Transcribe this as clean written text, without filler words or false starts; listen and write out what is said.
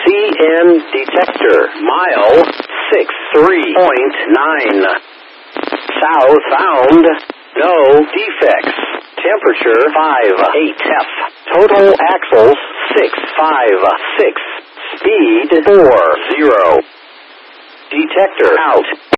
CN detector, mile 63.9. Southbound, no defects. Temperature 58F. Total axles 656. Speed 40. Detector out.